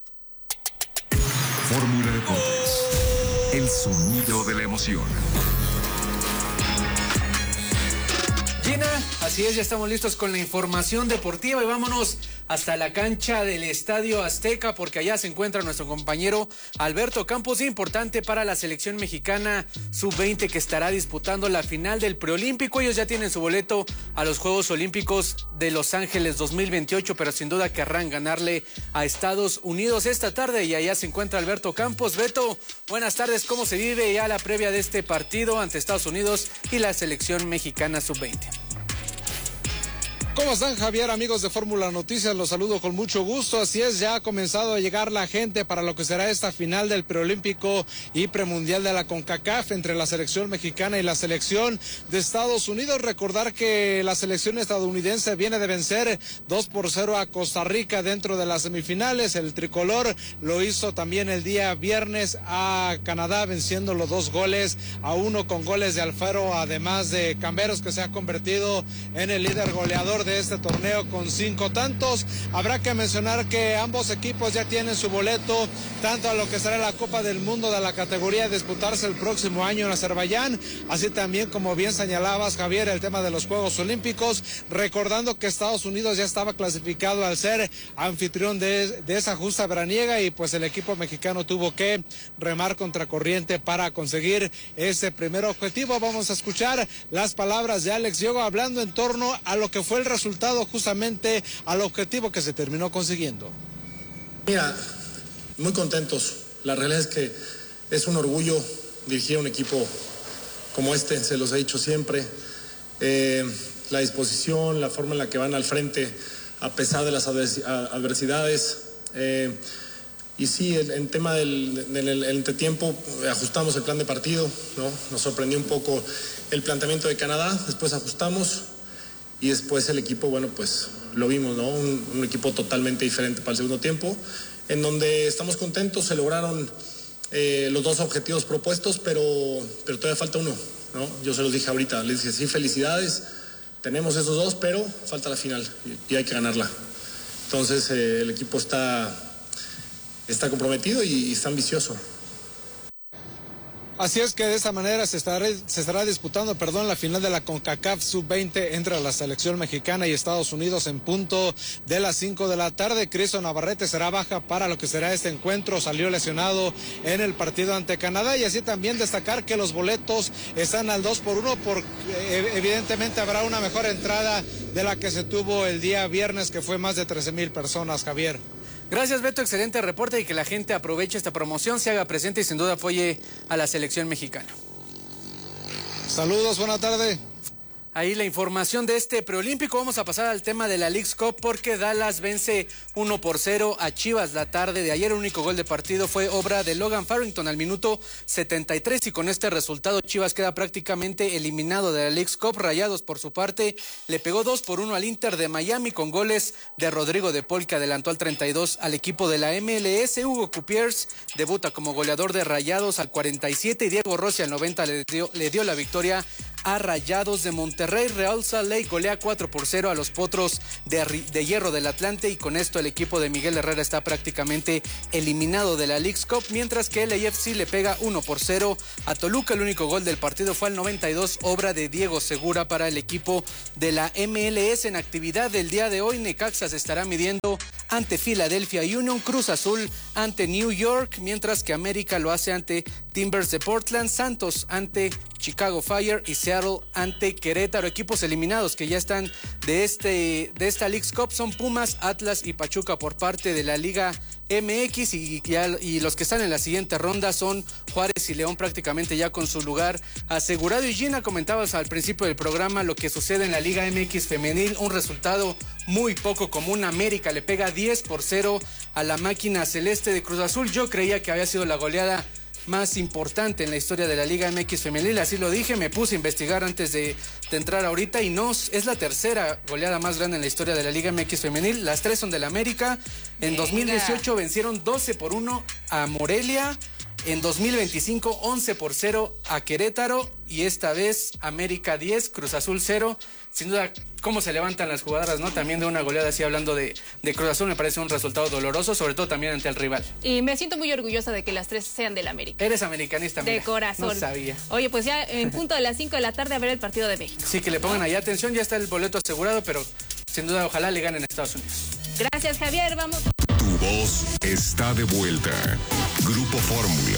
Fórmula Deportes, el sonido de la emoción. Gina, así es, ya estamos listos con la información deportiva y vámonos hasta la cancha del Estadio Azteca porque allá se encuentra nuestro compañero Alberto Campos, importante para la selección mexicana sub veinte que estará disputando la final del preolímpico. Ellos ya tienen su boleto a los Juegos Olímpicos de Los Ángeles dos mil veintiocho, pero sin duda querrán ganarle a Estados Unidos esta tarde y allá se encuentra Alberto Campos. Beto, buenas tardes, ¿cómo se vive ya la previa de este partido ante Estados Unidos y la selección mexicana sub veinte? ¿Cómo están, Javier? Amigos de Fórmula Noticias, los saludo con mucho gusto. Así es, ya ha comenzado a llegar la gente para lo que será esta final del preolímpico y premundial de la CONCACAF entre la selección mexicana y la selección de Estados Unidos. Recordar que la selección estadounidense viene de vencer dos por cero a Costa Rica dentro de las semifinales. El tricolor lo hizo también el día viernes a Canadá, venciendo los dos goles a uno con goles de Alfaro, además de Camberos, que se ha convertido en el líder goleador de este torneo con cinco tantos. Habrá que mencionar que ambos equipos ya tienen su boleto tanto a lo que será la Copa del Mundo de la categoría a disputarse el próximo año en Azerbaiyán, así también, como bien señalabas, Javier, el tema de los Juegos Olímpicos, recordando que Estados Unidos ya estaba clasificado al ser anfitrión de, de esa justa veraniega y pues el equipo mexicano tuvo que remar contracorriente para conseguir ese primer objetivo. Vamos a escuchar las palabras de Alex Diogo hablando en torno a lo que fue el resultado, justamente al objetivo que se terminó consiguiendo. Mira, muy contentos. La realidad es que es un orgullo dirigir a un equipo como este, se los he dicho siempre. Eh, la disposición, la forma en la que van al frente a pesar de las adversidades. Eh, y sí, en, en tema del, del el entretiempo, ajustamos el plan de partido, ¿no? Nos sorprendió un poco el planteamiento de Canadá, después ajustamos. Y después el equipo, bueno, pues lo vimos, ¿no? Un, un equipo totalmente diferente para el segundo tiempo, en donde estamos contentos, se lograron eh, los dos objetivos propuestos, pero, pero todavía falta uno, ¿no? Yo se los dije ahorita, les dije, sí, felicidades, tenemos esos dos, pero falta la final y, y hay que ganarla. Entonces eh, el equipo está, está comprometido y, y está ambicioso. Así es que de esa manera se estará, se estará disputando, perdón, la final de la CONCACAF sub veinte entre la selección mexicana y Estados Unidos en punto de las cinco de la tarde. Cristo Navarrete será baja para lo que será este encuentro, salió lesionado en el partido ante Canadá y así también destacar que los boletos están al dos por uno porque evidentemente habrá una mejor entrada de la que se tuvo el día viernes, que fue más de trece mil personas, Javier. Gracias, Beto, excelente reporte y que la gente aproveche esta promoción, se haga presente y sin duda apoye a la selección mexicana. Saludos, buena tarde. Ahí la información de este preolímpico. Vamos a pasar al tema de la Leagues Cup porque Dallas vence uno por cero a Chivas la tarde de ayer. El único gol de partido fue obra de Logan Farrington al minuto setenta y tres y con este resultado Chivas queda prácticamente eliminado de la Leagues Cup. Rayados por su parte le pegó dos por uno al Inter de Miami con goles de Rodrigo de Paul que adelantó al treinta y dos al equipo de la M L S. Hugo Cupiers debuta como goleador de Rayados al cuarenta y siete y Diego Rossi al noventa le dio, le dio la victoria a Rayados de Monterrey. Real Salt Lake golea cuatro por cero a los Potros de, de Hierro del Atlante y con esto el equipo de Miguel Herrera está prácticamente eliminado de la Leagues Cup, mientras que el A F C le pega uno por cero a Toluca. El único gol del partido fue al noventa y dos, obra de Diego Segura para el equipo de la M L S. En actividad del día de hoy, Necaxa se estará midiendo ante Philadelphia Union, Cruz Azul ante New York, mientras que América lo hace ante Timbers de Portland, Santos ante Chicago Fire y Seattle ante Querétaro. Equipos eliminados que ya están de este de esta Leagues Cup son Pumas, Atlas y Pachuca por parte de la Liga M X y, ya, y los que están en la siguiente ronda son Juárez y León prácticamente ya con su lugar asegurado. Y Gina, comentabas al principio del programa lo que sucede en la Liga M X femenil, un resultado muy poco común. América le pega diez por cero a la máquina celeste de Cruz Azul. Yo creía que había sido la goleada más importante en la historia de la Liga M X femenil, así lo dije, me puse a investigar antes de, de entrar ahorita y no, es la tercera goleada más grande en la historia de la Liga M X femenil. Las tres son del América. En Venga. dos mil dieciocho vencieron doce por uno a Morelia, en dos mil veinticinco once por cero a Querétaro y esta vez América diez, Cruz Azul cero. Sin duda, cómo se levantan las jugadoras, ¿no? También de una goleada así hablando de, de Cruz Azul, me parece un resultado doloroso, sobre todo también ante el rival. Y me siento muy orgullosa de que las tres sean del América. Eres americanista, mira. De corazón. No sabía. Oye, pues ya en punto de las cinco de la tarde a ver el partido de México. Sí, que le pongan ahí atención, ya está el boleto asegurado, pero sin duda ojalá le ganen a Estados Unidos. Gracias, Javier, vamos. Tu voz está de vuelta. Grupo Fórmula.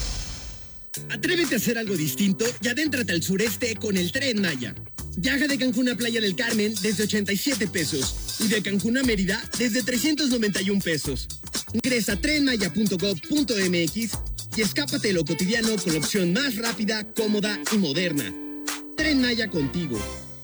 Atrévete a hacer algo distinto y adéntrate al sureste con el Tren Maya. Viaja de Cancún a Playa del Carmen desde ochenta y siete pesos y de Cancún a Mérida desde trescientos noventa y un pesos. Ingresa a tren maya punto gob punto m x y escápate de lo cotidiano con la opción más rápida, cómoda y moderna. Tren Maya contigo.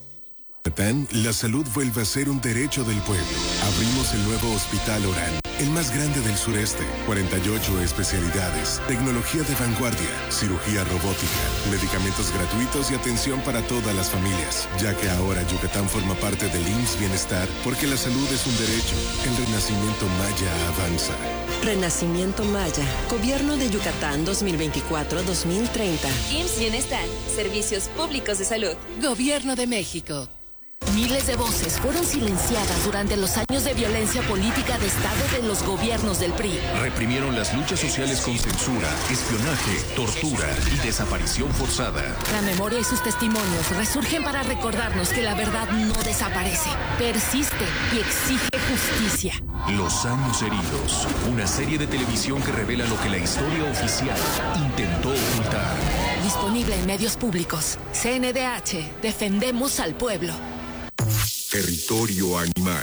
La salud vuelve a ser un derecho del pueblo. Abrimos el nuevo Hospital Orán, el más grande del sureste. cuarenta y ocho especialidades, tecnología de vanguardia, cirugía robótica, medicamentos gratuitos y atención para todas las familias. Ya que ahora Yucatán forma parte del I M S S Bienestar, porque la salud es un derecho. El renacimiento maya avanza. Renacimiento Maya, Gobierno de Yucatán dos mil veinticuatro a dos mil treinta. I M S S Bienestar, Servicios Públicos de Salud. Gobierno de México. Miles de voces fueron silenciadas durante los años de violencia política de Estado de los gobiernos del P R I. Reprimieron las luchas sociales con censura, espionaje, tortura y desaparición forzada. La memoria y sus testimonios resurgen para recordarnos que la verdad no desaparece, persiste y exige justicia. Los años heridos, una serie de televisión que revela lo que la historia oficial intentó ocultar. Disponible en medios públicos. C N D H, defendemos al pueblo. Territorio animal.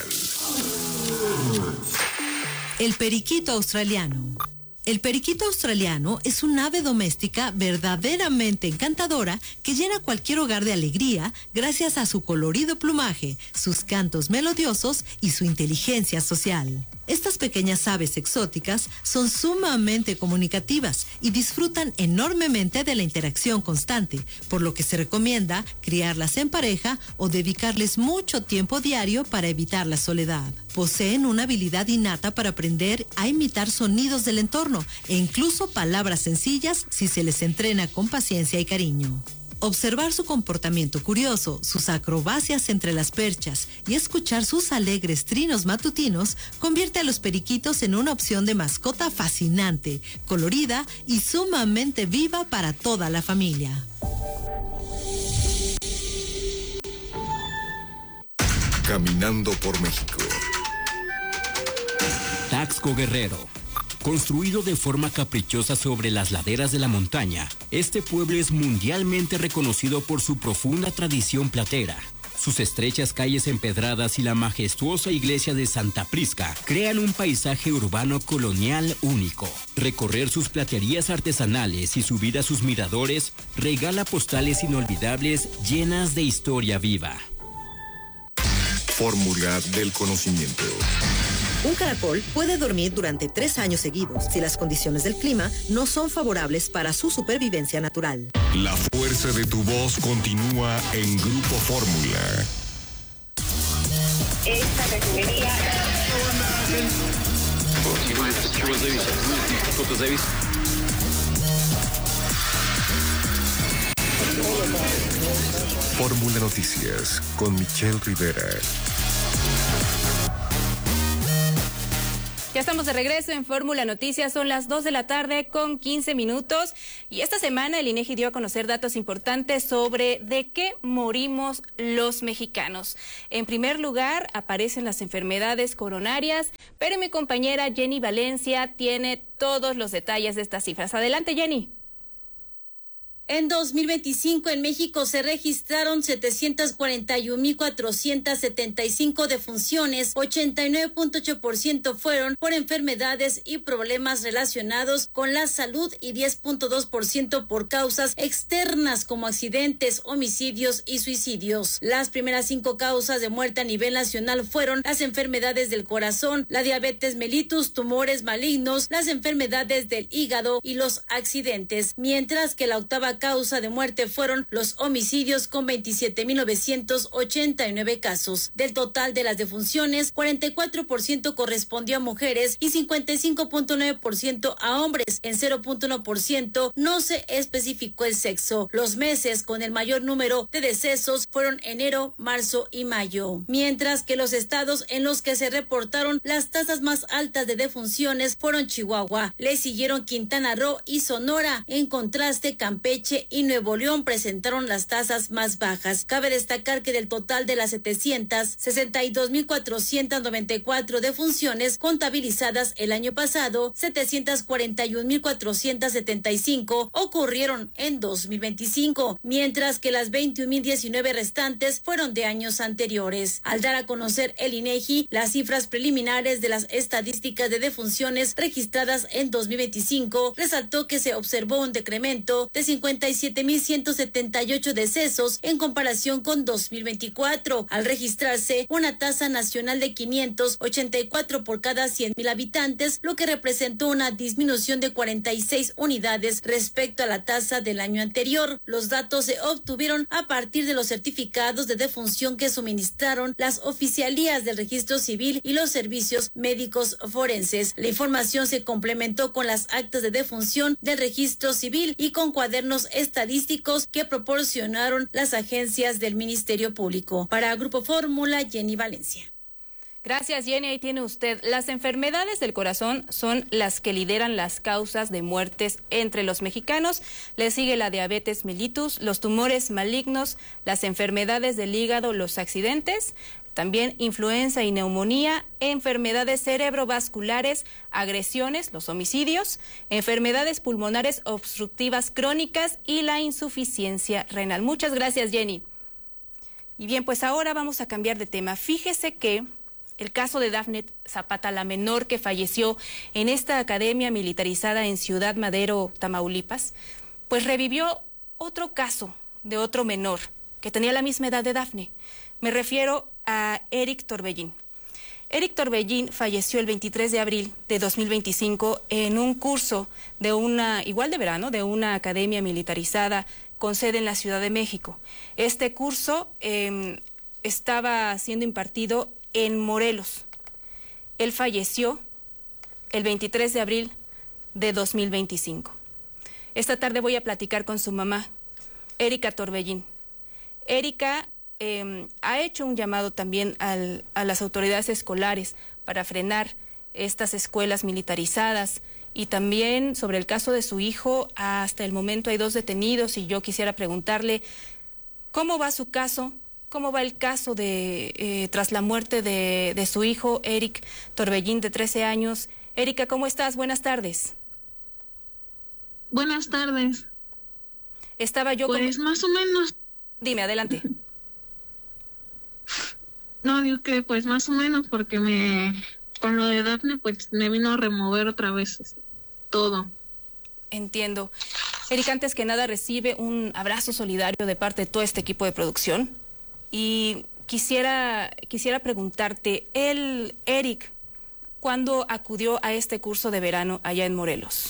El periquito australiano. El periquito australiano es un ave doméstica verdaderamente encantadora que llena cualquier hogar de alegría gracias a su colorido plumaje, sus cantos melodiosos y su inteligencia social. Estas pequeñas aves exóticas son sumamente comunicativas y disfrutan enormemente de la interacción constante, por lo que se recomienda criarlas en pareja o dedicarles mucho tiempo diario para evitar la soledad. Poseen una habilidad innata para aprender a imitar sonidos del entorno e incluso palabras sencillas si se les entrena con paciencia y cariño. Observar su comportamiento curioso, sus acrobacias entre las perchas y escuchar sus alegres trinos matutinos convierte a los periquitos en una opción de mascota fascinante, colorida y sumamente viva para toda la familia. Caminando por México. Taxco Guerrero. Construido de forma caprichosa sobre las laderas de la montaña, este pueblo es mundialmente reconocido por su profunda tradición platera. Sus estrechas calles empedradas y la majestuosa iglesia de Santa Prisca crean un paisaje urbano colonial único. Recorrer sus platerías artesanales y subir a sus miradores regala postales inolvidables llenas de historia viva. Fórmula del conocimiento. Un caracol puede dormir durante tres años seguidos si las condiciones del clima no son favorables para su supervivencia natural. La fuerza de tu voz continúa en Grupo Fórmula. Esta refinería... Fórmula Noticias con Michelle Rivera. Ya estamos de regreso en Fórmula Noticias, son las dos de la tarde con quince minutos y esta semana el INEGI dio a conocer datos importantes sobre de qué morimos los mexicanos. En primer lugar aparecen las enfermedades coronarias, pero mi compañera Jenny Valencia tiene todos los detalles de estas cifras. Adelante, Jenny. En dos mil veinticinco en México se registraron setecientas cuarenta y un mil cuatrocientas setenta y cinco defunciones, ochenta y nueve punto ocho por ciento fueron por enfermedades y problemas relacionados con la salud y diez punto dos por ciento por causas externas como accidentes, homicidios y suicidios. Las primeras cinco causas de muerte a nivel nacional fueron las enfermedades del corazón, la diabetes mellitus, tumores malignos, las enfermedades del hígado y los accidentes, mientras que la octava causa de muerte fueron los homicidios con veintisiete mil novecientos ochenta y nueve casos. Del total de las defunciones, cuarenta y cuatro por ciento correspondió a mujeres y cincuenta y cinco punto nueve por ciento a hombres. En cero punto uno por ciento no se especificó el sexo. Los meses con el mayor número de decesos fueron enero, marzo y mayo. Mientras que los estados en los que se reportaron las tasas más altas de defunciones fueron Chihuahua, le siguieron Quintana Roo y Sonora. En contraste, Campeche y Nuevo León presentaron las tasas más bajas. Cabe destacar que del total de las setecientas sesenta y dos mil cuatrocientas noventa y cuatro defunciones contabilizadas el año pasado, setecientas cuarenta y un mil cuatrocientas setenta y cinco ocurrieron en dos mil veinticinco, mientras que las veintiún mil diecinueve restantes fueron de años anteriores. Al dar a conocer el INEGI las cifras preliminares de las estadísticas de defunciones registradas en dos mil veinticinco, resaltó que se observó un decremento de cincuenta y siete mil ciento setenta y ocho decesos en comparación con dos mil veinticuatro, al registrarse una tasa nacional de quinientos ochenta y cuatro por cada cien mil habitantes, lo que representó una disminución de cuarenta y seis unidades respecto a la tasa del año anterior. Los datos se obtuvieron a partir de los certificados de defunción que suministraron las oficialías del registro civil y los servicios médicos forenses. La información se complementó con las actas de defunción del registro civil y con cuadernos estadísticos que proporcionaron las agencias del Ministerio Público. Para Grupo Fórmula, Jenny Valencia. Gracias, Jenny. Ahí tiene usted. Las enfermedades del corazón son las que lideran las causas de muertes entre los mexicanos. Le sigue la diabetes mellitus, los tumores malignos, las enfermedades del hígado, los accidentes, también influenza y neumonía, enfermedades cerebrovasculares, agresiones, los homicidios, enfermedades pulmonares obstructivas crónicas y la insuficiencia renal. Muchas gracias, Jenny. Y bien, pues ahora vamos a cambiar de tema. Fíjese que el caso de Dafne Zapata, la menor que falleció en esta academia militarizada en Ciudad Madero, Tamaulipas, pues revivió otro caso de otro menor que tenía la misma edad de Dafne. Me refiero a Eric Torbellín. Eric Torbellín falleció el veintitrés de abril de dos mil veinticinco en un curso de una, igual de verano, de una academia militarizada con sede en la Ciudad de México. Este curso eh, estaba siendo impartido en Morelos. Él falleció el veintitrés de abril de dos mil veinticinco. Esta tarde voy a platicar con su mamá, Erika Torbellín. Erika eh, ha hecho un llamado también al, a las autoridades escolares para frenar estas escuelas militarizadas y también sobre el caso de su hijo. Hasta el momento hay dos detenidos y yo quisiera preguntarle cómo va su caso. ¿Cómo va el caso de eh, tras la muerte de, de su hijo, Eric Torbellín, de trece años? Erika, ¿cómo estás? Buenas tardes. Buenas tardes. Estaba yo... Pues como... más o menos. Dime, adelante. No, digo que pues más o menos porque me, con lo de Dafne, pues me vino a remover otra vez todo. Entiendo. Erika, antes que nada recibe un abrazo solidario de parte de todo este equipo de producción y quisiera, quisiera preguntarte, él, Eric, ¿cuándo acudió a este curso de verano allá en Morelos?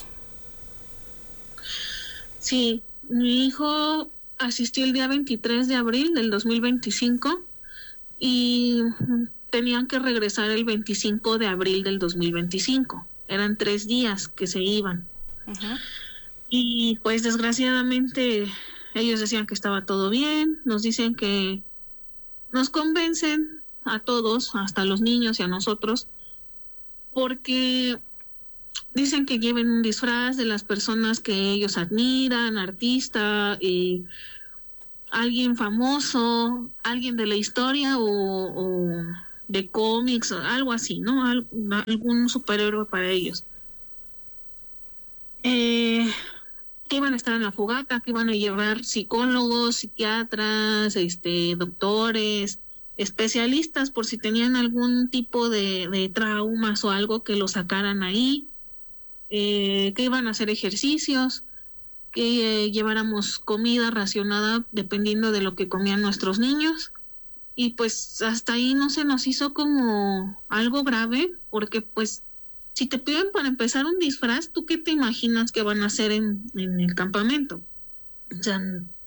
Sí, mi hijo asistió el día veintitrés de abril del dos mil veinticinco y tenían que regresar el veinticinco de abril del dos mil veinticinco. Eran tres días que se iban. Uh-huh. Y pues desgraciadamente ellos decían que estaba todo bien, nos dicen que nos convencen a todos, hasta a los niños y a nosotros, porque dicen que lleven un disfraz de las personas que ellos admiran, artista, eh, alguien famoso, alguien de la historia o, o de cómics, algo así, ¿no? Al, algún superhéroe para ellos. Eh, que iban a estar en la fogata, que iban a llevar psicólogos, psiquiatras, este, doctores, especialistas por si tenían algún tipo de, de traumas o algo que lo sacaran ahí, eh, que iban a hacer ejercicios, que eh, lleváramos comida racionada dependiendo de lo que comían nuestros niños. Y pues hasta ahí no se nos hizo como algo grave, porque pues si te piden para empezar un disfraz, ¿tú qué te imaginas que van a hacer en, en el campamento? O sea,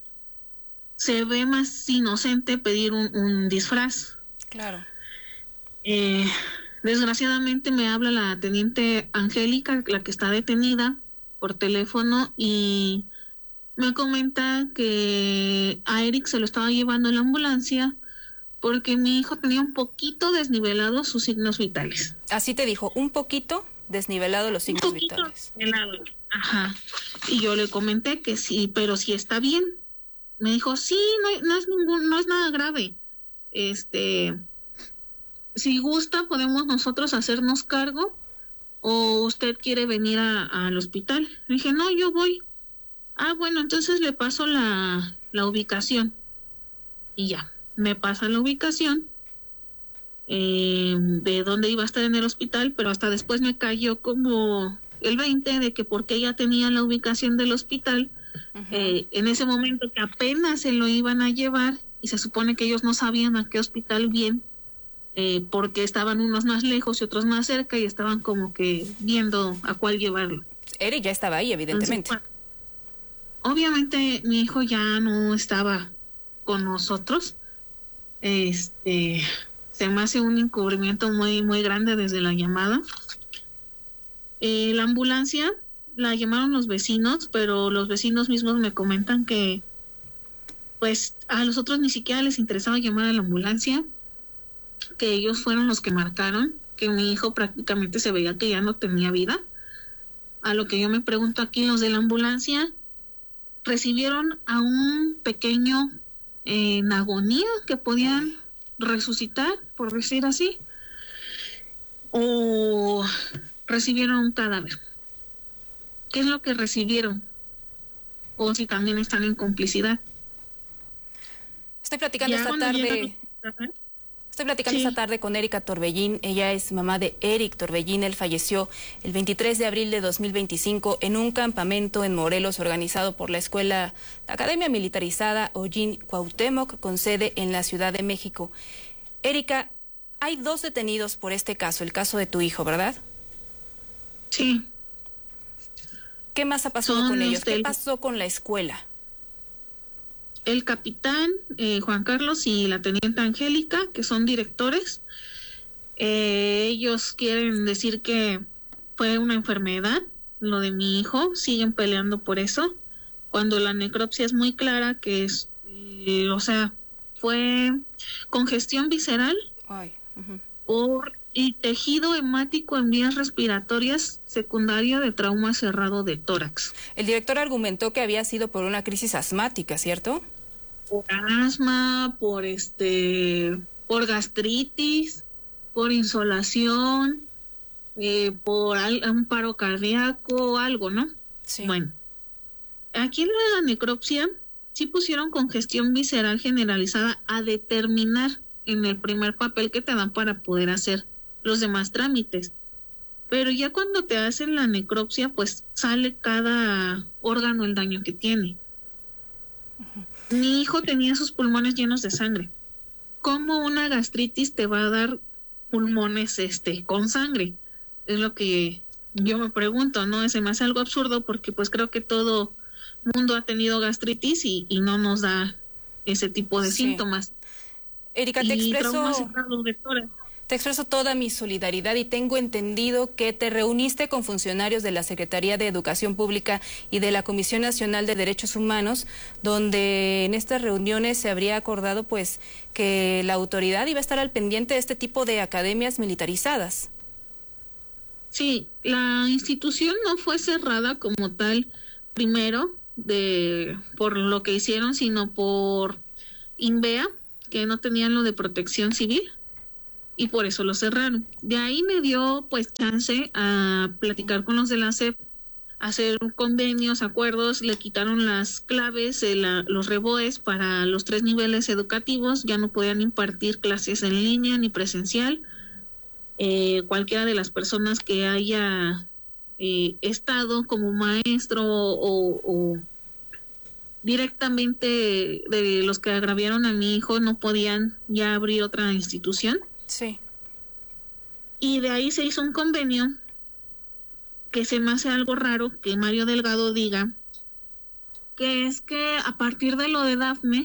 se ve más inocente pedir un, un disfraz. Claro. Eh, desgraciadamente me habla la teniente Angélica, la que está detenida, por teléfono, y me comenta que a Eric se lo estaba llevando en la ambulancia porque mi hijo tenía un poquito desnivelados sus signos vitales. Así te dijo, un poquito desnivelado los signos un poquito vitales. Desnivelado. Ajá. Y yo le comenté que sí, pero sí está bien. Me dijo, sí, no, no es ningún, no es nada grave. Este, si gusta, podemos nosotros hacernos cargo, o usted quiere venir a, al hospital. Le dije, no, yo voy. Ah, bueno, entonces le paso la, la ubicación. Y ya, me pasa la ubicación eh, de dónde iba a estar en el hospital, pero hasta después me cayó como el veinte de que porque ella tenía la ubicación del hospital, uh-huh. eh, en ese momento que apenas se lo iban a llevar, y se supone que ellos no sabían a qué hospital bien, eh, porque estaban unos más lejos y otros más cerca, y estaban como que viendo a cuál llevarlo. Eric ya estaba ahí, evidentemente. Entonces, bueno, obviamente mi hijo ya no estaba con nosotros. Este, se me hace un encubrimiento muy, muy grande desde la llamada. Eh, la ambulancia la llamaron los vecinos, pero los vecinos mismos me comentan que pues a los otros ni siquiera les interesaba llamar a la ambulancia, que ellos fueron los que marcaron, que mi hijo prácticamente se veía que ya no tenía vida. A lo que yo me pregunto aquí, los de la ambulancia recibieron a un pequeño eh, en agonía que podían resucitar, por decir así, o recibieron un cadáver. ¿Qué es lo que recibieron? O si también están en complicidad. Estoy platicando esta tarde. Los... Estoy platicando sí. esta tarde con Erika Torbellín. Ella es mamá de Eric Torbellín. Él falleció el veintitrés de abril de dos mil veinticinco en un campamento en Morelos organizado por la escuela, la Academia Militarizada Ollín Cuauhtémoc, con sede en la Ciudad de México. Erika, hay dos detenidos por este caso, el caso de tu hijo, ¿verdad? Sí. ¿Qué más ha pasado Son con ellos? del... ¿Qué pasó con la escuela? El capitán eh, Juan Carlos y la teniente Angélica, que son directores, eh, ellos quieren decir que fue una enfermedad, lo de mi hijo, siguen peleando por eso, cuando la necropsia es muy clara que es, eh, o sea, fue congestión visceral Ay, uh-huh. por y tejido hemático en vías respiratorias secundaria de trauma cerrado de tórax. El director argumentó que había sido por una crisis asmática, ¿cierto? Por asma, por este, por gastritis, por insolación, eh, por al, un paro cardíaco, algo, ¿no? Sí. Bueno, aquí en la necropsia sí pusieron congestión visceral generalizada a determinar en el primer papel que te dan para poder hacer los demás trámites. Pero ya cuando te hacen la necropsia, pues sale cada órgano el daño que tiene. Uh-huh. Mi hijo tenía sus pulmones llenos de sangre. ¿Cómo una gastritis te va a dar pulmones este con sangre? Es lo que yo me pregunto, ¿no? Se me hace algo absurdo porque pues creo que todo mundo ha tenido gastritis y, y no nos da ese tipo de sí. síntomas. Erika, te expreso... Te expreso toda mi solidaridad y tengo entendido que te reuniste con funcionarios de la Secretaría de Educación Pública y de la Comisión Nacional de Derechos Humanos, donde en estas reuniones se habría acordado pues que la autoridad iba a estar al pendiente de este tipo de academias militarizadas. Sí, la institución no fue cerrada como tal primero de por lo que hicieron, sino por INVEA, que no tenían lo de protección civil. Y por eso lo cerraron. De ahí me dio pues chance a platicar con los de la S E P, hacer convenios, acuerdos, le quitaron las claves, eh, la, los reboes para los tres niveles educativos, ya no podían impartir clases en línea ni presencial. Eh, cualquiera de las personas que haya eh, estado como maestro o, o directamente de los que agraviaron a mi hijo no podían ya abrir otra institución. Sí. Y de ahí se hizo un convenio que se me hace algo raro que Mario Delgado diga que es que a partir de lo de Dafne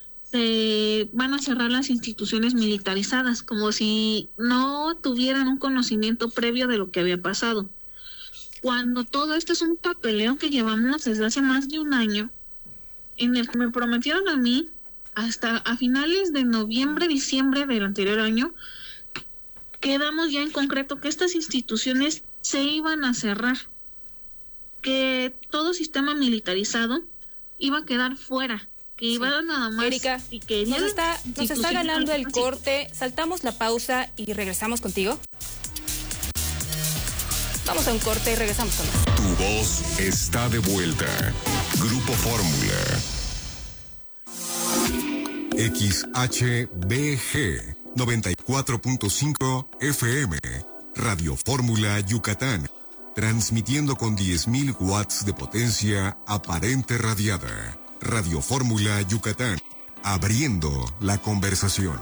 se van a cerrar las instituciones militarizadas, como si no tuvieran un conocimiento previo de lo que había pasado. Cuando todo esto es un papeleo que llevamos desde hace más de un año, en el que me prometieron a mí hasta a finales de noviembre, diciembre del anterior año, quedamos ya en concreto que estas instituciones se iban a cerrar, que todo sistema militarizado iba a quedar fuera, que iba sí. nada más... Erika, y que nos, está, nos está ganando el corte, saltamos la pausa y regresamos contigo. Vamos a un corte y regresamos con más. Tu voz está de vuelta. Grupo Fórmula. X H B G noventa y cuatro punto cinco F M, Radio Fórmula Yucatán, transmitiendo con diez mil watts de potencia aparente radiada. Radio Fórmula Yucatán, abriendo la conversación.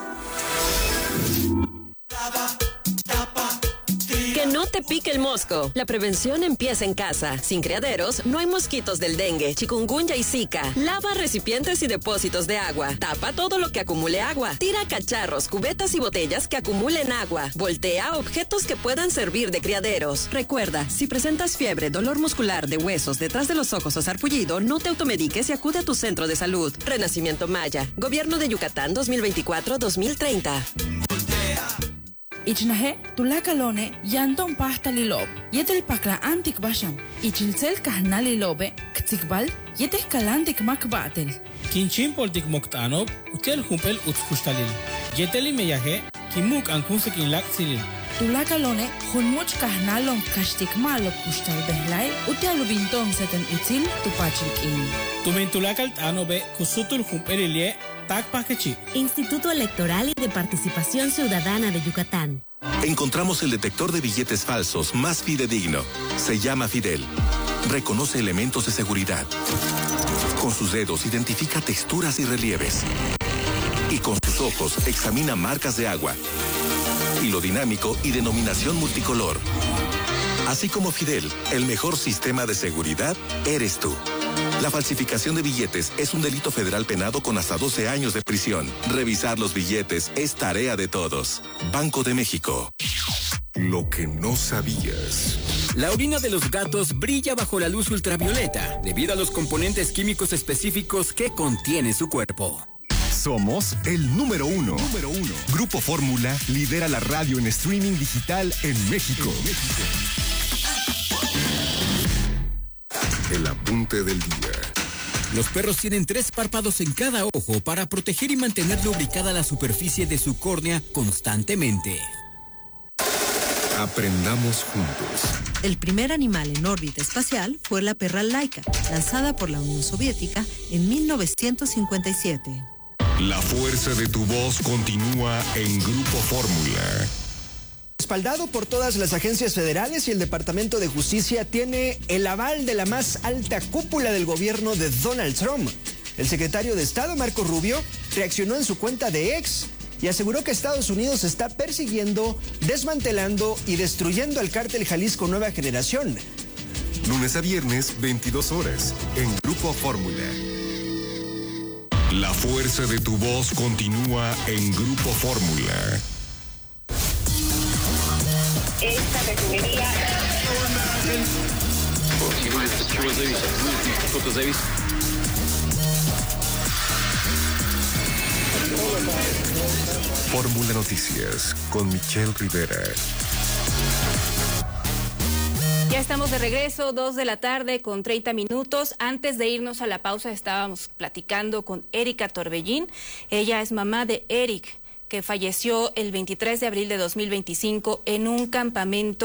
Que no te pique el mosco. La prevención empieza en casa. Sin criaderos, no hay mosquitos del dengue, chikungunya y zika. Lava recipientes y depósitos de agua. Tapa todo lo que acumule agua. Tira cacharros, cubetas y botellas que acumulen agua. Voltea objetos que puedan servir de criaderos. Recuerda, si presentas fiebre, dolor muscular de huesos detrás de los ojos o sarpullido, no te automediques y acude a tu centro de salud. Renacimiento Maya. Gobierno de Yucatán dos mil veinticuatro a dos mil treinta. Ichnahe tulakalone yanton pasta lilob yetel pakla antik basham ichilsel kahna lilobe ktikbal yetel kalantik makbatel kinchin poltik moktanob utel humpel utskustalil yeteli meyahe kimuk ankunsekin laksilil tulakalone hunmuch kahna lon kashtik malop kustal behlai utel binton seten util tupachilkin tumen tulakal tanobe kusutul humpelilie. Instituto Electoral y de Participación Ciudadana de Yucatán. Encontramos el detector de billetes falsos más fidedigno. Se llama Fidel. Reconoce elementos de seguridad. Con sus dedos identifica texturas y relieves. Y con sus ojos examina marcas de agua. Hilo dinámico y denominación multicolor. Así como Fidel, el mejor sistema de seguridad eres tú. La falsificación de billetes es un delito federal penado con hasta doce años de prisión. Revisar los billetes es tarea de todos. Banco de México. Lo que no sabías. La orina de los gatos brilla bajo la luz ultravioleta debido a los componentes químicos específicos que contiene su cuerpo. Somos el número uno. Número uno. Grupo Fórmula lidera la radio en streaming digital en México. En México. El apunte del día. Los perros tienen tres párpados en cada ojo para proteger y mantener lubricada la superficie de su córnea constantemente. Aprendamos juntos. El primer animal en órbita espacial fue la perra Laika, lanzada por la Unión Soviética en mil novecientos cincuenta y siete. La fuerza de tu voz continúa en Grupo Fórmula. Respaldado por todas las agencias federales y el Departamento de Justicia, tiene el aval de la más alta cúpula del gobierno de Donald Trump. El secretario de Estado, Marco Rubio, reaccionó en su cuenta de X y aseguró que Estados Unidos está persiguiendo, desmantelando y destruyendo al cártel Jalisco Nueva Generación. Lunes a viernes, veintidós horas, en Grupo Fórmula. La fuerza de tu voz continúa en Grupo Fórmula. Esta refinería. Fórmula Noticias con Michelle Rivera. Ya estamos de regreso, dos de la tarde con treinta minutos. Antes de irnos a la pausa estábamos platicando con Erika Torbellín. Ella es mamá de Eric, que falleció el veintitrés de abril de dos mil veinticinco en un campamento